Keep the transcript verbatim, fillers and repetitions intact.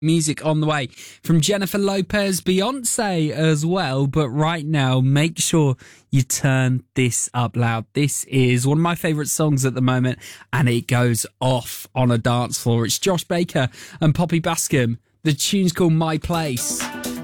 Music on the way from Jennifer Lopez, Beyonce as well. But right now, make sure you turn this up loud. This is one of my favourite songs at the moment, and it goes off on a dance floor. It's Josh Baker and Poppy Bascom. The tune's called My Place.